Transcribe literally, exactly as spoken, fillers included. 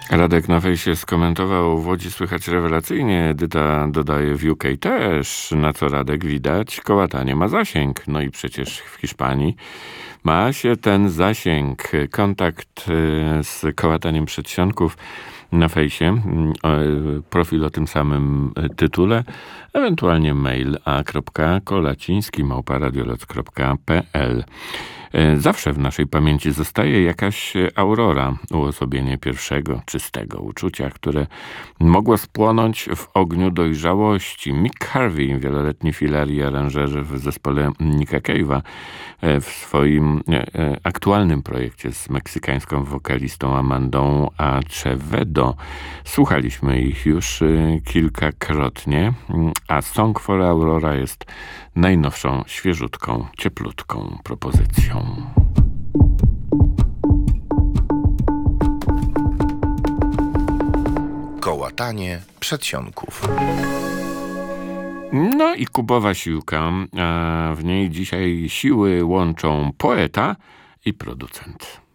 Radek na fejsie skomentował: w Łodzi słychać rewelacyjnie, Edyta dodaje w U K też, na co Radek widać, kołatanie ma zasięg. No i przecież w Hiszpanii ma się ten zasięg. Kontakt z kołataniem przedsionków na fejsie, profil o tym samym tytule, ewentualnie mail a.kolaciński małpa radioloc kropka p l. Zawsze w naszej pamięci zostaje jakaś aurora, uosobienie pierwszego, czystego uczucia, które mogło spłonąć w ogniu dojrzałości. Mick Harvey, wieloletni filar i aranżer w zespole Nicka Cave'a, w swoim aktualnym projekcie z meksykańską wokalistą Amandą Acevedo. Słuchaliśmy ich już kilkakrotnie, a Song for Aurora jest najnowszą, świeżutką, cieplutką propozycją. Kołatanie przedsionków. No i Kubowa siłka, a w niej dzisiaj siły łączą poeta i producent.